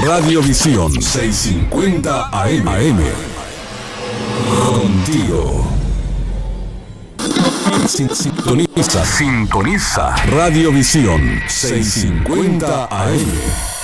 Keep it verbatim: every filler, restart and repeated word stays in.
Radiovisión seiscientos cincuenta A M. A M. Contigo. Sintoniza. Sintoniza. Radiovisión seiscientos cincuenta A M.